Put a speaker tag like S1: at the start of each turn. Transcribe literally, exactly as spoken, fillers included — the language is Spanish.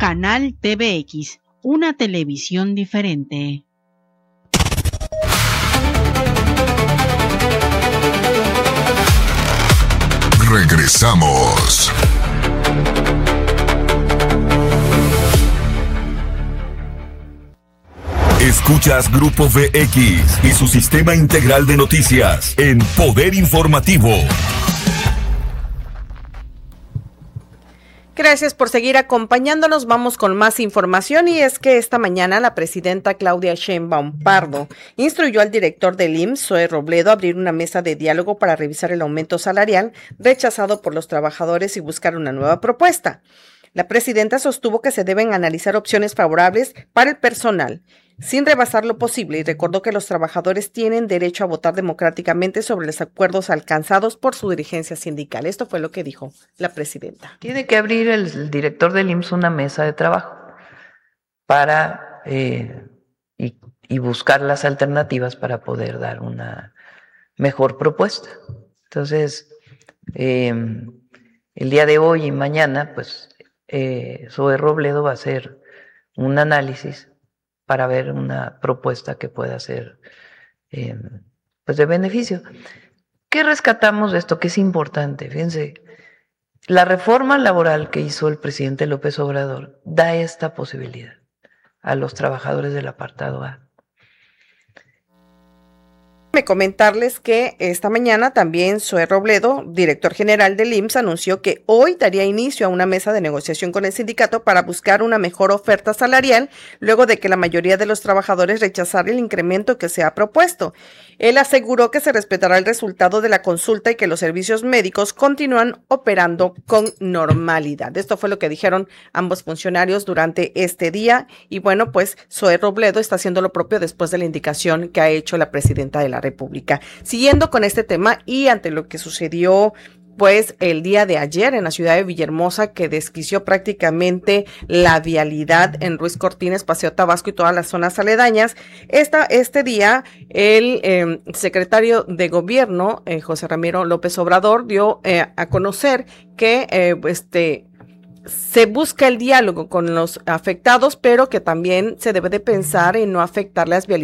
S1: Canal T V X, una televisión diferente.
S2: Regresamos. Escuchas Grupo V X y su sistema integral de noticias en Poder Informativo.
S3: Gracias por seguir acompañándonos. Vamos con más información, y es que esta mañana la presidenta Claudia Sheinbaum Pardo instruyó al director del I M S S, Zoe Robledo, a abrir una mesa de diálogo para revisar el aumento salarial rechazado por los trabajadores y buscar una nueva propuesta. La presidenta sostuvo que se deben analizar opciones favorables para el personal, sin rebasar lo posible, y recordó que los trabajadores tienen derecho a votar democráticamente sobre los acuerdos alcanzados por su dirigencia sindical. Esto fue lo que dijo la presidenta.
S4: Tiene que abrir el, el director del I M S S una mesa de trabajo para eh, y, y buscar las alternativas para poder dar una mejor propuesta. Entonces, eh, el día de hoy y mañana, pues, eh, Zoe Robledo va a hacer un análisis para ver una propuesta que pueda ser eh, pues de beneficio. ¿Qué rescatamos de esto? Que es importante. Fíjense, la reforma laboral que hizo el presidente López Obrador da esta posibilidad a los trabajadores del apartado A.
S3: Me comentarles que esta mañana también Zoe Robledo, director general del I M S S, anunció que hoy daría inicio a una mesa de negociación con el sindicato para buscar una mejor oferta salarial, luego de que la mayoría de los trabajadores rechazara el incremento que se ha propuesto. Él aseguró que se respetará el resultado de la consulta y que los servicios médicos continúan operando con normalidad. Esto fue lo que dijeron ambos funcionarios durante este día, y bueno, pues Zoe Robledo está haciendo lo propio después de la indicación que ha hecho la presidenta de la República. Siguiendo con este tema, y ante lo que sucedió pues el día de ayer en la ciudad de Villahermosa, que desquició prácticamente la vialidad en Ruiz Cortines, Paseo Tabasco y todas las zonas aledañas, esta, este día el eh, secretario de gobierno, eh, José Ramiro López Obrador, dio eh, a conocer que eh, este se busca el diálogo con los afectados, pero que también se debe de pensar en no afectar las vialidades